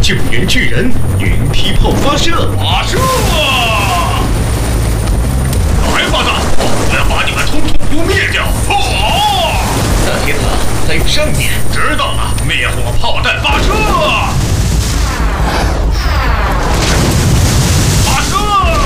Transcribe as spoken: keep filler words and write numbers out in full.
救援巨人，云梯炮发射， 发射！来吧的，我要把你们通通扑灭掉！哦！ 那天啊，在上面。